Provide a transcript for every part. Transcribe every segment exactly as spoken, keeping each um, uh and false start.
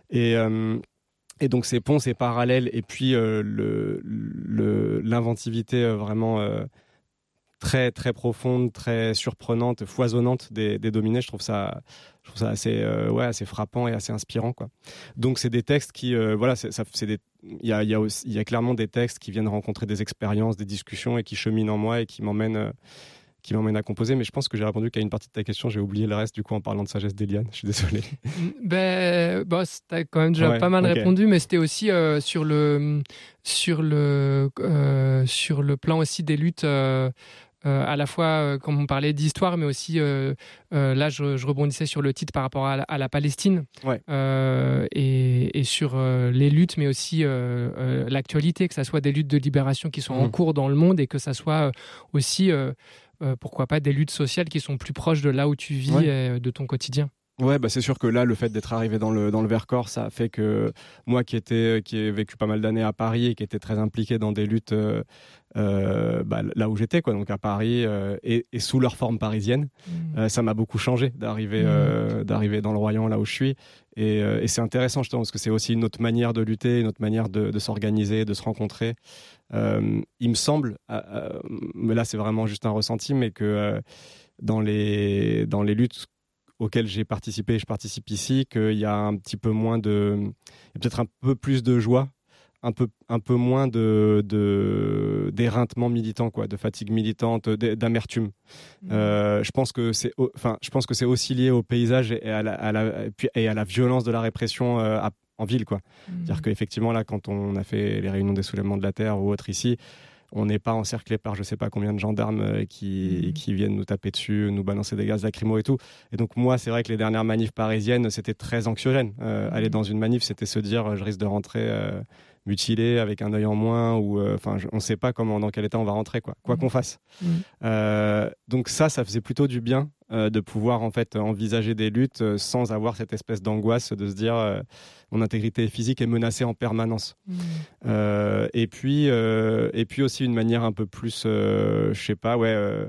Et, euh, et donc ces ponts, ces parallèles, et puis euh, le, le, l'inventivité euh, vraiment euh, très très profonde, très surprenante, foisonnante des, des dominés, je trouve ça, je trouve ça assez, euh, ouais, assez frappant et assez inspirant, quoi. Donc c'est des textes qui, euh, voilà, c'est, ça, c'est des, il y a, il y a aussi, il y a clairement des textes qui viennent rencontrer des expériences, des discussions et qui cheminent en moi et qui m'emmènent. Euh, qui m'emmène à composer, mais je pense que j'ai répondu qu'à une partie de ta question, j'ai oublié le reste du coup en parlant de sagesse d'Eliane, je suis désolé. Ben, bon, t'as quand même déjà ouais, pas mal okay. répondu, mais c'était aussi euh, sur le sur le euh, sur le plan aussi des luttes. Euh, Euh, à la fois, euh, comme on parlait d'histoire, mais aussi, euh, euh, là, je, je rebondissais sur le titre par rapport à la, à la Palestine, ouais. euh, et, et sur euh, les luttes, mais aussi euh, euh, l'actualité, que ça soit des luttes de libération qui sont mmh. en cours dans le monde, et que ça soit aussi, euh, euh, pourquoi pas, des luttes sociales qui sont plus proches de là où tu vis, ouais. et de ton quotidien. Ouais, bah c'est sûr que là, le fait d'être arrivé dans le dans le Vercors, ça a fait que moi, qui était qui ai vécu pas mal d'années à Paris et qui était très impliqué dans des luttes euh, euh, bah, là où j'étais, quoi, donc à Paris euh, et, et sous leur forme parisienne, mmh. euh, ça m'a beaucoup changé d'arriver mmh. euh, d'arriver dans le Royan là où je suis. Et, euh, et c'est intéressant justement parce que c'est aussi une autre manière de lutter, une autre manière de, de s'organiser, de se rencontrer. Euh, il me semble, euh, mais là c'est vraiment juste un ressenti, mais que euh, dans les dans les luttes auxquels j'ai participé et je participe ici, qu'il y a un petit peu moins de... Il y a peut-être un peu plus de joie, un peu, un peu moins de, de, d'éreintement militant, quoi, de fatigue militante, d'amertume. Mmh. Euh, je pense que c'est, enfin, je pense que c'est aussi lié au paysage et à la, à la, et à la violence de la répression euh, à, en ville, quoi. Mmh. C'est-à-dire qu'effectivement, là, quand on a fait les réunions des soulèvements de la terre ou autres ici, on n'est pas encerclé par je sais pas combien de gendarmes qui, mmh. qui viennent nous taper dessus, nous balancer des gaz lacrymaux et tout. Et donc moi, c'est vrai que les dernières manifs parisiennes, c'était très anxiogène. Euh, mmh. Aller dans une manif, c'était se dire je risque de rentrer euh, mutilé, avec un œil en moins, ou enfin, euh, on ne sait pas comment, dans quel état on va rentrer, quoi, quoi mmh. qu'on fasse. Mmh. Euh, donc ça, ça faisait plutôt du bien euh, de pouvoir en fait envisager des luttes euh, sans avoir cette espèce d'angoisse de se dire euh, mon intégrité physique est menacée en permanence. Mmh. Euh, et puis euh, et puis aussi une manière un peu plus, euh, je sais pas, ouais, euh,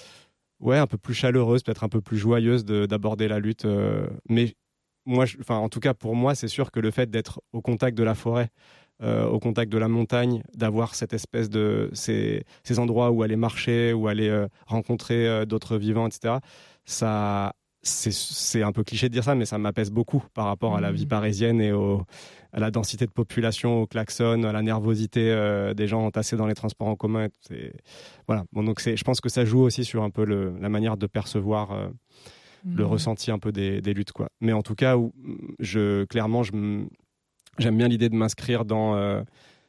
ouais, un peu plus chaleureuse, peut-être un peu plus joyeuse de, d'aborder la lutte. Euh, mais moi, enfin, en tout cas pour moi, c'est sûr que le fait d'être au contact de la forêt, Euh, au contact de la montagne, d'avoir cette espèce de ces, ces endroits où aller marcher, où aller euh, rencontrer euh, d'autres vivants, et cetera. Ça, c'est, c'est un peu cliché de dire ça, mais ça m'apaise beaucoup par rapport mmh. à la vie parisienne et au, à la densité de population, au klaxon, à la nervosité euh, des gens entassés dans les transports en commun. C'est, voilà. Bon, donc c'est, je pense que ça joue aussi sur un peu le, la manière de percevoir euh, mmh. le ressenti un peu des, des luttes, quoi. Mais en tout cas, où je, clairement, je me J'aime bien l'idée de m'inscrire dans, euh,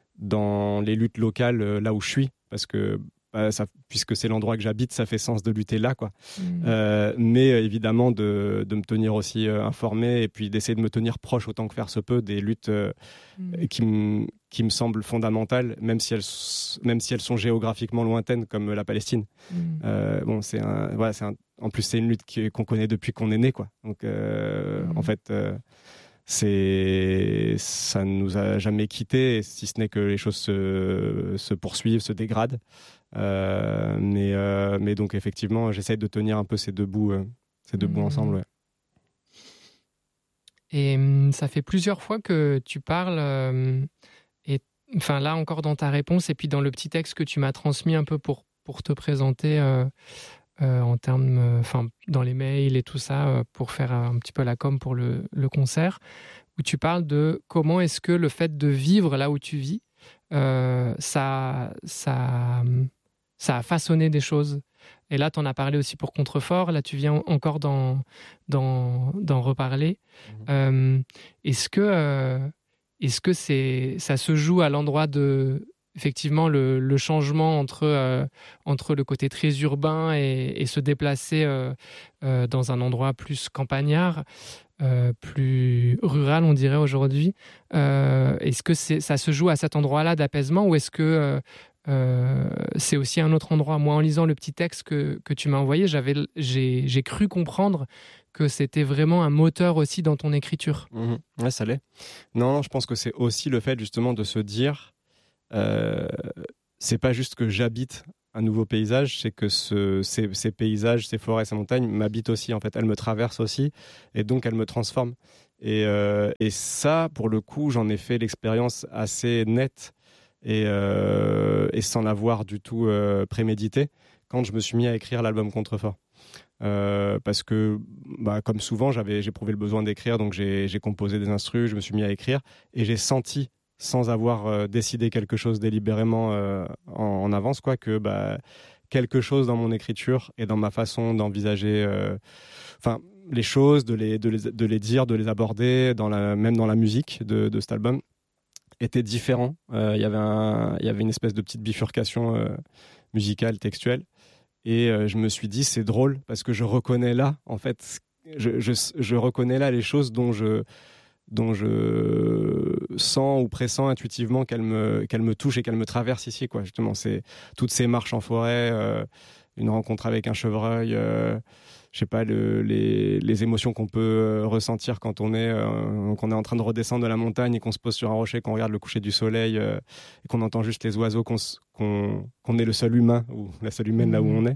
dans les luttes locales euh, là où je suis, parce que bah, ça, puisque c'est l'endroit que j'habite, ça fait sens de lutter là, quoi. Mmh. Euh, mais euh, évidemment de, de me tenir aussi euh, informé et puis d'essayer de me tenir proche autant que faire se peut des luttes euh, mmh. qui, m- qui me semblent fondamentales, même si elles, même si elles sont géographiquement lointaines, comme la Palestine. Mmh. Euh, bon, c'est un, voilà, c'est un, en plus, c'est une lutte qui, qu'on connaît depuis qu'on est né, quoi. Donc, euh, mmh. en fait... Euh, C'est... ça ne nous a jamais quittés, si ce n'est que les choses se, se poursuivent, se dégradent. Euh, mais, euh, mais donc, effectivement, j'essaye de tenir un peu ces deux bouts, euh, ces deux mmh. bouts ensemble. Ouais. Et ça fait plusieurs fois que tu parles, euh, et enfin là encore dans ta réponse, et puis dans le petit texte que tu m'as transmis un peu pour, pour te présenter... Euh, Euh, en termes, enfin, euh, dans les mails et tout ça, euh, pour faire un petit peu la com pour le, le concert, où tu parles de comment est-ce que le fait de vivre là où tu vis, euh, ça, ça, ça a façonné des choses. Et là, tu en as parlé aussi pour Contrefort. Là, tu viens encore d'en, d'en, d'en reparler. Mmh. Euh, est-ce que, euh, est-ce que c'est, ça se joue à l'endroit de... Effectivement, le, le changement entre, euh, entre le côté très urbain et, et se déplacer euh, euh, dans un endroit plus campagnard, euh, plus rural, on dirait aujourd'hui. Euh, est-ce que c'est, ça se joue à cet endroit-là d'apaisement, ou est-ce que euh, euh, c'est aussi un autre endroit ? Moi, en lisant le petit texte que, que tu m'as envoyé, j'avais, j'ai, j'ai cru comprendre que c'était vraiment un moteur aussi dans ton écriture. Mmh. Ouais, ça l'est. Non, je pense que c'est aussi le fait justement de se dire... Euh, c'est pas juste que j'habite un nouveau paysage, c'est que ce, ces, ces paysages, ces forêts, ces montagnes m'habitent aussi, en fait. Elles me traversent aussi, et donc elles me transforment. Et, euh, et ça, pour le coup, j'en ai fait l'expérience assez nette et, euh, et sans l'avoir du tout euh, prémédité quand je me suis mis à écrire l'album Contrefort. Euh, parce que, bah, comme souvent, j'avais, j'éprouvais le besoin d'écrire, donc j'ai, j'ai composé des instrus, je me suis mis à écrire et j'ai senti, sans avoir euh, décidé quelque chose délibérément euh, en, en avance, quoi, que bah, quelque chose dans mon écriture et dans ma façon d'envisager enfin, euh, les choses, de les, de, les, de les dire, de les aborder, dans la, même dans la musique de, de cet album, était différent. Euh, y avait un, y avait une espèce de petite bifurcation euh, musicale, textuelle. Et euh, je me suis dit, c'est drôle, parce que je reconnais là, en fait, je, je, je reconnais là les choses dont je, dont je sens ou pressens intuitivement qu'elles me, qu'elles me touchent et qu'elles me traversent ici, quoi. Justement, c'est toutes ces marches en forêt, euh, une rencontre avec un chevreuil, euh, je sais pas, le, les, les émotions qu'on peut euh, ressentir quand on est, euh, qu'on est en train de redescendre de la montagne et qu'on se pose sur un rocher, qu'on regarde le coucher du soleil euh, et qu'on entend juste les oiseaux, qu'on, qu'on, qu'on est le seul humain ou la seule humaine là où on est.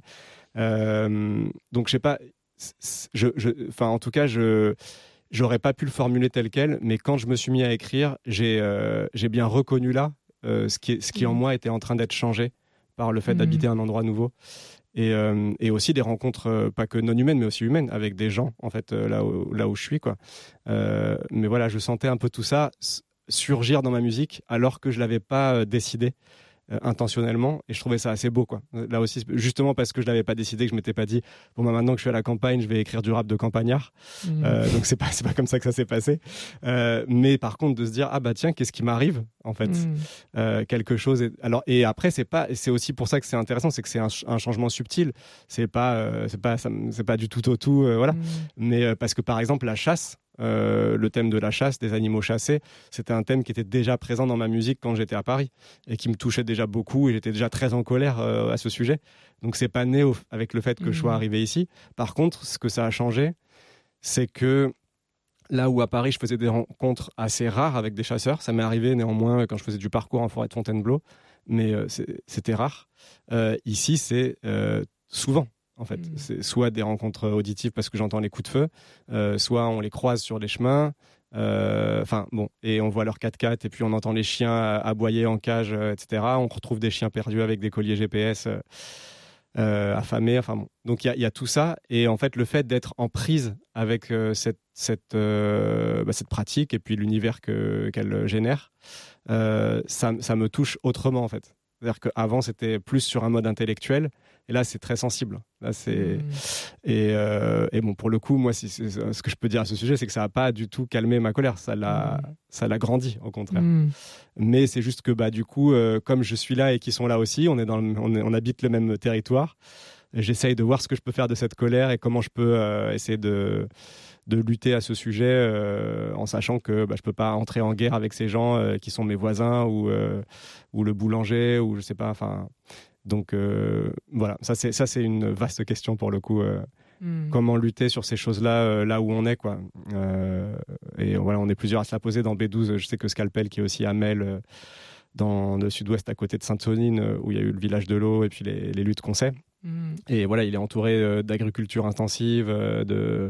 Euh, donc, je sais pas, je, je, enfin, en tout cas, je j'aurais pas pu le formuler tel quel, mais quand je me suis mis à écrire, j'ai, euh, j'ai bien reconnu là euh, ce qui, ce qui en moi était en train d'être changé par le fait mmh. d'habiter un endroit nouveau. Et, euh, et aussi des rencontres, euh, pas que non humaines, mais aussi humaines, avec des gens, en fait, euh, là, où, là où je suis, quoi. Euh, mais voilà, je sentais un peu tout ça surgir dans ma musique, alors que je l'avais pas euh, décidé euh, intentionnellement, et je trouvais ça assez beau, quoi. Là aussi, justement parce que je l'avais pas décidé, que je m'étais pas dit, bon, bah, maintenant que je suis à la campagne, je vais écrire du rap de campagnard. Mmh. Euh, donc c'est pas, c'est pas comme ça que ça s'est passé. Euh, mais par contre, de se dire, ah bah tiens, qu'est-ce qui m'arrive, en fait, mmh. euh, quelque chose. Est... Alors, et après, c'est pas, c'est aussi pour ça que c'est intéressant, c'est que c'est un, un changement subtil. C'est pas, euh, c'est pas, ça, c'est pas du tout au tout, euh, voilà. Mmh. Mais euh, parce que par exemple, la chasse. Euh, le thème de la chasse, des animaux chassés, c'était un thème qui était déjà présent dans ma musique quand j'étais à Paris et qui me touchait déjà beaucoup et j'étais déjà très en colère euh, à ce sujet. Donc c'est pas né au, avec le fait que mmh. je sois arrivé ici. Par contre, ce que ça a changé, c'est que là où à Paris je faisais des rencontres assez rares avec des chasseurs, ça m'est arrivé néanmoins quand je faisais du parcours en forêt de Fontainebleau, mais euh, c'était rare. Euh, ici, c'est euh, souvent. En fait, mmh. c'est soit des rencontres auditives parce que j'entends les coups de feu, euh, soit on les croise sur les chemins, enfin euh, bon, et on voit leur quatre-quatre et puis on entend les chiens aboyer en cage, euh, et cetera. On retrouve des chiens perdus avec des colliers G P S euh, euh, affamés. Enfin bon, donc il y, y a tout ça et en fait le fait d'être en prise avec euh, cette cette euh, bah, cette pratique et puis l'univers que qu'elle génère, euh, ça ça me touche autrement en fait. C'est-à-dire qu'avant, c'était plus sur un mode intellectuel. Et là, c'est très sensible. Là, c'est... Mmh. Et, euh, et bon, pour le coup, moi, si, c'est, ce que je peux dire à ce sujet, c'est que ça n'a pas du tout calmé ma colère. Ça l'a, mmh. ça l'a grandi, au contraire. Mmh. Mais c'est juste que, bah, du coup, euh, comme je suis là et qu'ils sont là aussi, on, est dans le, on, est, on habite le même territoire. J'essaye de voir ce que je peux faire de cette colère et comment je peux euh, essayer de... de lutter à ce sujet euh, en sachant que bah, je peux pas entrer en guerre avec ces gens euh, qui sont mes voisins ou euh, ou le boulanger ou je sais pas, enfin donc euh, voilà, ça c'est ça c'est une vaste question pour le coup, euh, mm. comment lutter sur ces choses-là euh, là où on est, quoi, euh, et voilà, on est plusieurs à se la poser dans B douze. Je sais que Scalpel, qui est aussi à Mel euh, dans le sud-ouest à côté de Sainte-Sonine, euh, où il y a eu le village de l'eau et puis les, les luttes qu'on sait, mm. et voilà, il est entouré euh, d'agriculture intensive, euh, de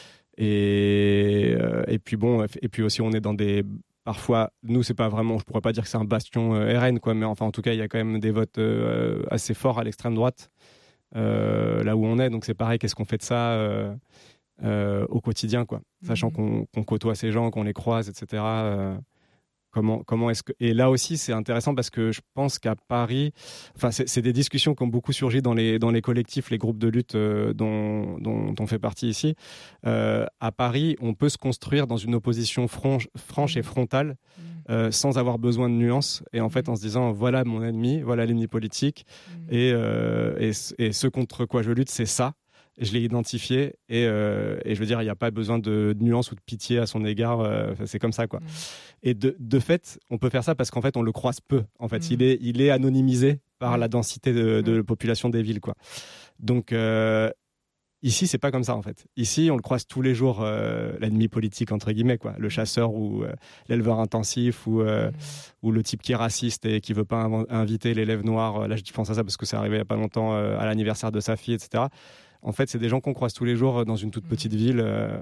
Et, euh, et puis bon, et puis aussi on est dans des, parfois, nous c'est pas vraiment, je pourrais pas dire que c'est un bastion euh, R N, quoi, mais enfin en tout cas il y a quand même des votes euh, assez forts à l'extrême droite euh, là où on est, donc c'est pareil, qu'est-ce qu'on fait de ça euh, euh, au quotidien, quoi, sachant mmh. qu'on, qu'on côtoie ces gens, qu'on les croise, et cetera. Euh, Comment, comment est-ce que... Et là aussi, c'est intéressant parce que je pense qu'à Paris, enfin, c'est, c'est des discussions qui ont beaucoup surgi dans les, dans les collectifs, les groupes de lutte euh, dont, dont, dont on fait partie ici. Euh, à Paris, on peut se construire dans une opposition franche, franche et frontale euh, sans avoir besoin de nuances. Et en fait, en se disant, voilà mon ennemi, voilà l'ennemi politique. Et, euh, et, et ce contre quoi je lutte, c'est ça. Je l'ai identifié et, euh, et je veux dire, il n'y a pas besoin de, de nuance ou de pitié à son égard. Euh, c'est comme ça, quoi. Mmh. Et de, de fait, on peut faire ça parce qu'en fait, on le croise peu. En fait, mmh. il est, il est anonymisé par mmh. la densité de, de population des villes, quoi. Donc euh, ici, c'est pas comme ça, en fait. Ici, on le croise tous les jours, euh, l'ennemi politique, entre guillemets, quoi. Le chasseur ou euh, l'éleveur intensif ou, euh, mmh. ou le type qui est raciste et qui veut pas inv- inviter l'élève noir. Là, je pense à ça parce que c'est arrivé il y a pas longtemps euh, à l'anniversaire de sa fille, et cetera. En fait, c'est des gens qu'on croise tous les jours dans une toute petite ville. Euh,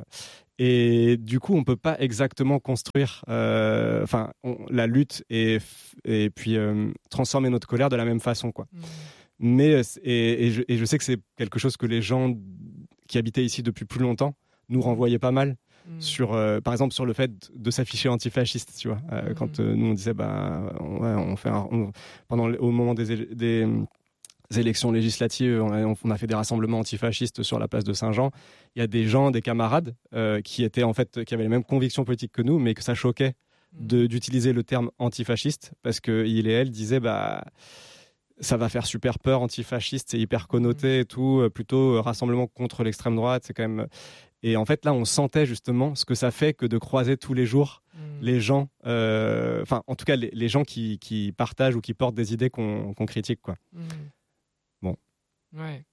et du coup, on peut pas exactement construire euh, enfin, on, la lutte et, et puis euh, transformer notre colère de la même façon, quoi. Mmh. Mais, et, et, je, et je sais que c'est quelque chose que les gens qui habitaient ici depuis plus longtemps nous renvoyaient pas mal. Mmh. Sur, euh, par exemple, sur le fait de s'afficher antifasciste, tu vois. Euh, mmh. Quand euh, nous, on disait, bah, ouais, on fait un, on, pendant, au moment des... des élections législatives, on a, on a fait des rassemblements antifascistes sur la place de Saint-Jean. Il y a des gens, des camarades euh, qui étaient en fait, qui avaient les mêmes convictions politiques que nous, mais que ça choquait de, d'utiliser le terme antifasciste parce qu'il et elle disaient bah ça va faire super peur, antifasciste, c'est hyper connoté et tout, plutôt rassemblement contre l'extrême droite, c'est quand même. Et en fait là, on sentait justement ce que ça fait que de croiser tous les jours mmh. les gens, enfin euh, en tout cas les, les gens qui, qui partagent ou qui portent des idées qu'on, qu'on critique, quoi. Mmh. Bon. Ouais.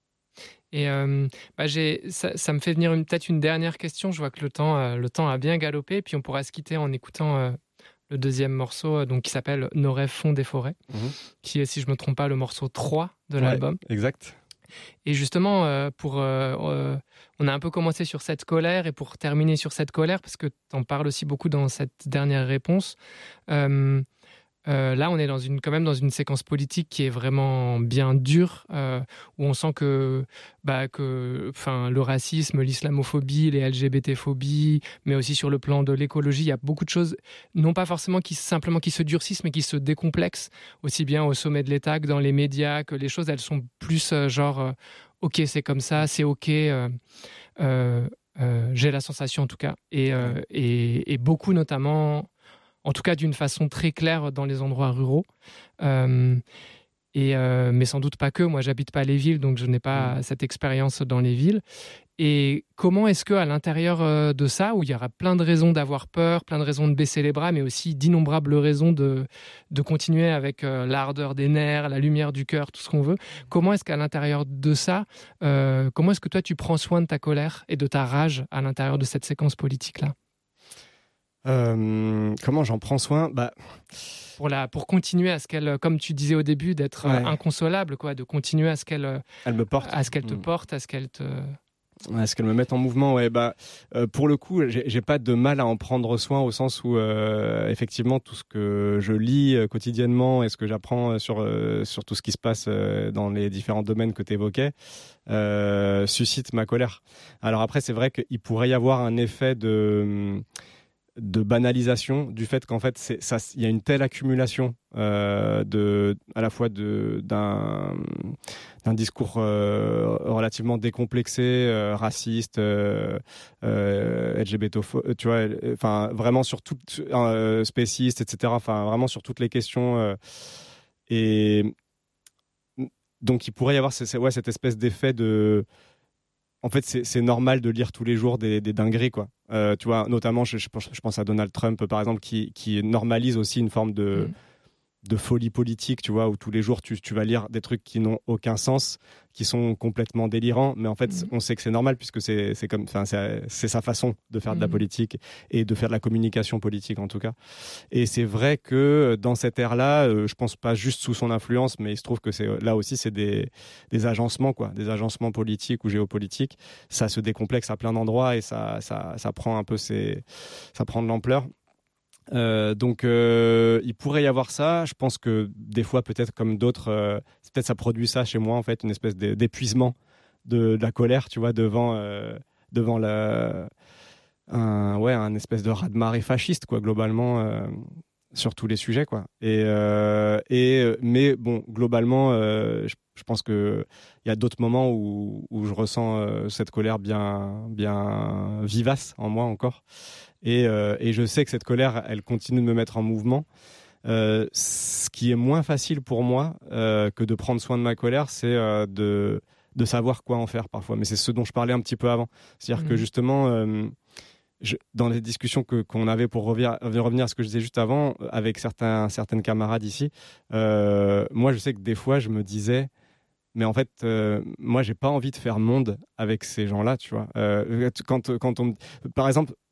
Et euh, bah j'ai, ça, ça me fait venir une, peut-être une dernière question. Je vois que le temps, euh, le temps a bien galopé. Puis on pourra se quitter en écoutant euh, le deuxième morceau euh, donc, qui s'appelle Nos rêves font des forêts, mmh. qui est, si je ne me trompe pas, le morceau trois de l'album. Ouais, exact. Et justement, euh, pour, euh, euh, on a un peu commencé sur cette colère et pour terminer sur cette colère, parce que tu en parles aussi beaucoup dans cette dernière réponse, euh, Euh, là, on est dans une, quand même dans une séquence politique qui est vraiment bien dure, euh, où on sent que, bah, que le racisme, l'islamophobie, les L G B T-phobies, mais aussi sur le plan de l'écologie, il y a beaucoup de choses, non pas forcément qui, simplement qui se durcissent, mais qui se décomplexent, aussi bien au sommet de l'État que dans les médias, que les choses, elles sont plus euh, genre, euh, ok, c'est comme ça, c'est ok, euh, euh, euh, j'ai la sensation en tout cas, et, euh, et, et beaucoup notamment... en tout cas d'une façon très claire dans les endroits ruraux. Euh, et, euh, mais sans doute pas que. Moi, j'habite pas les villes, donc je n'ai pas mmh. cette expérience dans les villes. Et comment est-ce qu'à l'intérieur de ça, où il y aura plein de raisons d'avoir peur, plein de raisons de baisser les bras, mais aussi d'innombrables raisons de, de continuer avec euh, l'ardeur des nerfs, la lumière du cœur, tout ce qu'on veut, comment est-ce qu'à l'intérieur de ça, euh, comment est-ce que toi, tu prends soin de ta colère et de ta rage à l'intérieur de cette séquence politique-là ? Euh, comment j'en prends soin bah... pour, la, pour continuer à ce qu'elle, comme tu disais au début, d'être ouais. inconsolable, quoi, de continuer à ce qu'elle, Elle me porte. à ce qu'elle te mmh. porte, à ce qu'elle te... À ce qu'elle me mette en mouvement, ouais. Bah, euh, pour le coup, j'ai, j'ai pas de mal à en prendre soin au sens où, euh, effectivement, tout ce que je lis euh, quotidiennement et ce que j'apprends sur, euh, sur tout ce qui se passe euh, dans les différents domaines que tu évoquais euh, suscite ma colère. Alors après, c'est vrai qu'il pourrait y avoir un effet de... de banalisation du fait qu'en fait c'est ça, il y a une telle accumulation euh, de à la fois de d'un d'un discours euh, relativement décomplexé, euh, raciste, euh, euh, L G B T, tu vois, enfin vraiment sur tout, euh, spéciste, et cetera. Enfin vraiment sur toutes les questions euh, et donc il pourrait y avoir c'est, c'est, ouais, cette espèce d'effet de en fait, c'est, c'est normal de lire tous les jours des, des dingueries, quoi. Euh, tu vois, notamment, je, je, je pense à Donald Trump, par exemple, qui, qui normalise aussi une forme de, mmh. de folie politique, tu vois, où tous les jours, tu, tu vas lire des trucs qui n'ont aucun sens, qui sont complètement délirants, mais en fait, mmh. on sait que c'est normal, puisque c'est, c'est, comme, c'est, c'est sa façon de faire mmh. de la politique et de faire de la communication politique, en tout cas. Et c'est vrai que dans cette ère-là, euh, je pense pas juste sous son influence, mais il se trouve que c'est, là aussi, c'est des, des agencements, quoi, des agencements politiques ou géopolitiques. Ça se décomplexe à plein d'endroits et ça, ça, ça prend un peu ses, ça prend de l'ampleur. Euh, donc euh, il pourrait y avoir ça. Je pense que des fois peut-être comme d'autres euh, peut-être ça produit ça chez moi en fait, une espèce d'épuisement de, de la colère, tu vois, devant euh, devant la un ouais un espèce de raz-de-marée fasciste, quoi, globalement, euh, sur tous les sujets, quoi. Et euh, et mais bon, globalement euh, je, je pense que il y a d'autres moments où où je ressens euh, cette colère bien bien vivace en moi encore. Et, euh, et je sais que cette colère, elle continue de me mettre en mouvement. Euh, ce qui est moins facile pour moi euh, que de prendre soin de ma colère, c'est euh, de, de savoir quoi en faire parfois. Mais c'est ce dont je parlais un petit peu avant. C'est-à-dire mmh. que justement, euh, je, dans les discussions que, qu'on avait pour revenir, revenir à ce que je disais juste avant, avec certains, certaines camarades ici, euh, moi je sais que des fois je me disais... Mais en fait, euh, moi, j'ai pas envie de faire monde avec ces gens-là, tu vois. Euh, quand, quand on, par exemple,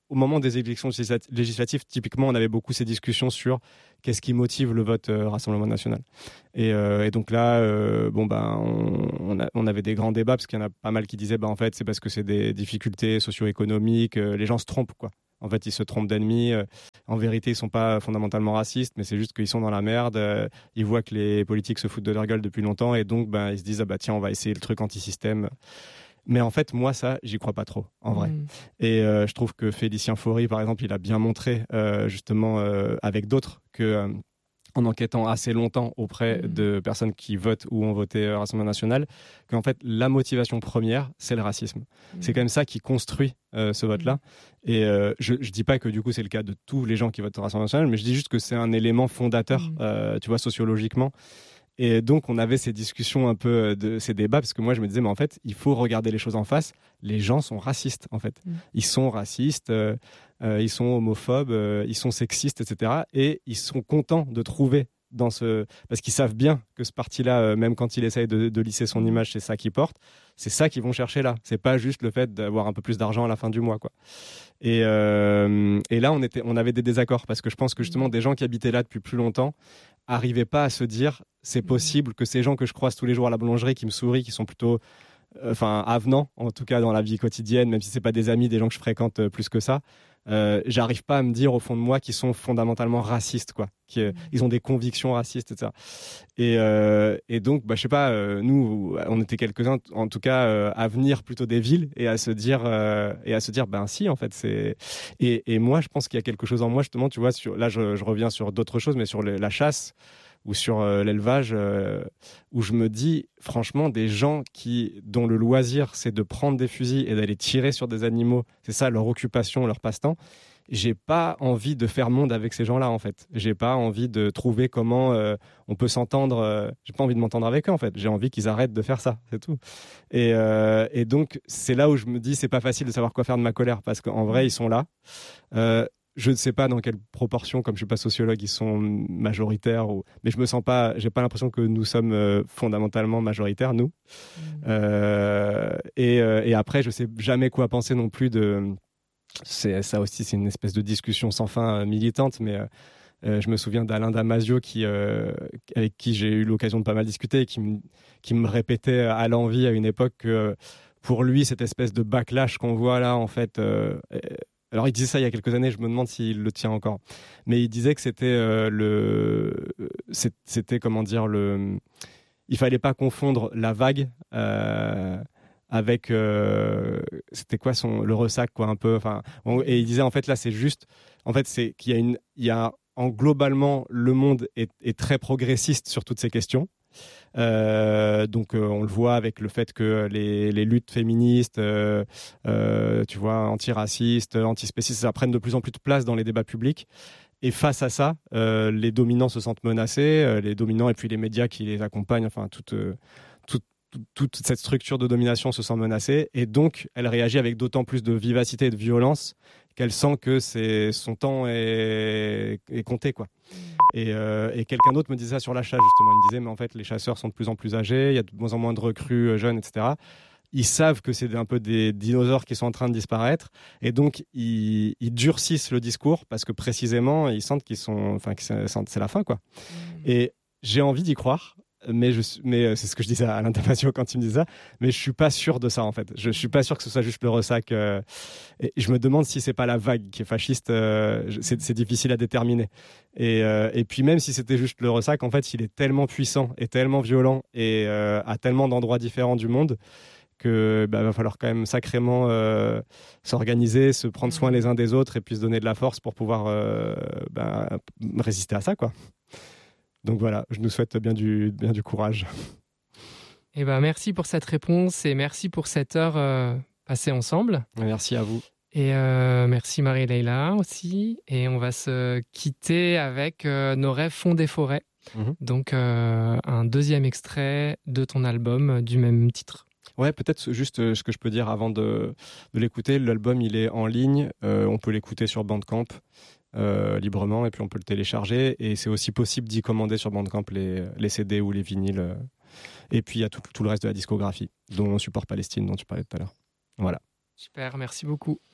au moment des élections législatives, typiquement, on avait beaucoup ces discussions sur qu'est-ce qui motive le vote euh, Rassemblement national. Et, euh, et donc là, euh, bon, ben, on, on, a, on avait des grands débats parce qu'il y en a pas mal qui disaient, ben, en fait, c'est parce que c'est des difficultés socio-économiques, euh, les gens se trompent, quoi. En fait, ils se trompent d'ennemis. Euh, en vérité, ils ne sont pas fondamentalement racistes, mais c'est juste qu'ils sont dans la merde. Euh, ils voient que les politiques se foutent de leur gueule depuis longtemps et donc, ben, ils se disent, ah bah tiens, on va essayer le truc anti-système. Mais en fait, moi, ça, j'y crois pas trop, en vrai. Mmh. Et euh, je trouve que Félicien Faury, par exemple, il a bien montré, euh, justement, euh, avec d'autres, que euh, en enquêtant assez longtemps auprès mmh. de personnes qui votent ou ont voté euh, Rassemblement national, qu'en fait, la motivation première, c'est le racisme. Mmh. C'est quand même ça qui construit euh, ce vote-là. Mmh. Et euh, je, je dis pas que, du coup, c'est le cas de tous les gens qui votent au Rassemblement national, mais je dis juste que c'est un élément fondateur, mmh. euh, tu vois, sociologiquement. Et donc, on avait ces discussions un peu, de ces débats, parce que moi, je me disais, mais en fait, il faut regarder les choses en face. Les gens sont racistes, en fait. Mmh. Ils sont racistes, euh, euh, ils sont homophobes, euh, ils sont sexistes, et cetera. Et ils sont contents de trouver dans ce... Parce qu'ils savent bien que ce parti-là, euh, même quand il essaye de, de lisser son image, c'est ça qu'ils portent. C'est ça qu'ils vont chercher là. C'est pas juste le fait d'avoir un peu plus d'argent à la fin du mois, quoi. Et, euh, et là, on, était, on avait des désaccords, parce que je pense que justement, des gens qui habitaient là depuis plus longtemps n'arrivaient pas à se dire c'est possible que ces gens que je croise tous les jours à la boulangerie, qui me sourient, qui sont plutôt euh, enfin, avenants, en tout cas dans la vie quotidienne, même si ce n'est pas des amis, des gens que je fréquente euh, plus que ça, euh, j'arrive pas à me dire au fond de moi qu'ils sont fondamentalement racistes, quoi. Qui, euh, ils ont des convictions racistes, et cetera. Et, euh, et donc, bah, je sais pas, euh, nous, on était quelques-uns, en tout cas, euh, à venir plutôt des villes et à se dire, euh, et à se dire, ben si, en fait, c'est. Et, et moi, je pense qu'il y a quelque chose en moi, justement, tu vois, sur, là, je, je reviens sur d'autres choses, mais sur le, la chasse ou sur euh, l'élevage, euh, où je me dis, franchement, des gens qui, dont le loisir, c'est de prendre des fusils et d'aller tirer sur des animaux, c'est ça leur occupation, leur passe-temps, j'ai pas envie de faire monde avec ces gens-là, en fait. J'ai pas envie de trouver comment euh, on peut s'entendre, euh, j'ai pas envie de m'entendre avec eux, en fait. J'ai envie qu'ils arrêtent de faire ça, c'est tout. Et, euh, et donc, c'est là où je me dis, c'est pas facile de savoir quoi faire de ma colère, parce qu'en vrai, ils sont là. Euh, Je ne sais pas dans quelle proportion, comme je ne suis pas sociologue, ils sont majoritaires, ou... mais je me sens pas, j'ai pas l'impression que nous sommes euh, fondamentalement majoritaires, nous. Mmh. Euh, et, euh, et après, je ne sais jamais quoi penser non plus de. C'est, ça aussi, c'est une espèce de discussion sans fin euh, militante, mais euh, euh, je me souviens d'Alain Damasio, qui, euh, avec qui j'ai eu l'occasion de pas mal discuter, et qui, m- qui me répétait à l'envi à une époque que euh, pour lui, cette espèce de backlash qu'on voit là, en fait. Euh, Alors, il disait ça il y a quelques années, je me demande s'il le tient encore. Mais il disait que c'était euh, le. C'était, comment dire, le. Il fallait pas confondre la vague euh, avec. Euh... C'était quoi son. Le ressac, quoi, un peu. Enfin, et il disait, en fait, là, c'est juste. En fait, c'est qu'il y a une. Il y a. En globalement, le monde est, est très progressiste sur toutes ces questions. Euh, donc euh, on le voit avec le fait que les, les luttes féministes, euh, euh, tu vois, antiracistes, antispécistes, ça prennent de plus en plus de place dans les débats publics. Et face à ça, euh, les dominants se sentent menacés, euh, les dominants et puis les médias qui les accompagnent, enfin toute, euh, toute, toute cette structure de domination se sent menacée. Et donc elle réagit avec d'autant plus de vivacité et de violence qu'elle sent que c'est, son temps est, est compté, quoi. Et, euh, et quelqu'un d'autre me disait ça sur la chasse, justement. Il me disait, mais en fait, les chasseurs sont de plus en plus âgés, il y a de moins en moins de recrues euh, jeunes, et cetera. Ils savent que c'est un peu des dinosaures qui sont en train de disparaître, et donc ils, ils durcissent le discours parce que précisément, ils sentent qu'ils sont, enfin, que c'est, c'est la fin, quoi. Mmh. Et j'ai envie d'y croire. Mais, je, mais c'est ce que je disais à Alain Damasio quand il me disait ça, mais je suis pas sûr de ça, en fait. Je, je suis pas sûr que ce soit juste le ressac. Euh, et je me demande si c'est pas la vague qui est fasciste. Euh, c'est, c'est difficile à déterminer. Et, euh, et puis même si c'était juste le ressac, en fait, il est tellement puissant et tellement violent et euh, à tellement d'endroits différents du monde que bah, va falloir quand même sacrément euh, s'organiser, se prendre soin les uns des autres et puis se donner de la force pour pouvoir euh, bah, résister à ça, quoi. Donc voilà, je nous souhaite bien du, bien du courage. Eh ben, merci pour cette réponse et merci pour cette heure euh, passée ensemble. Merci à vous. Et euh, merci Marie-Leila aussi. Et on va se quitter avec euh, Nos rêves font des forêts. Mmh. Donc euh, un deuxième extrait de ton album du même titre. Ouais, peut-être juste euh, ce que je peux dire avant de, de l'écouter. L'album, il est en ligne. Euh, on peut l'écouter sur Bandcamp. Euh, librement, et puis on peut le télécharger, et c'est aussi possible d'y commander sur Bandcamp les, les C D ou les vinyles, euh, et puis il y a tout, tout le reste de la discographie, dont Support Palestine dont tu parlais tout à l'heure. Voilà. Super, merci beaucoup.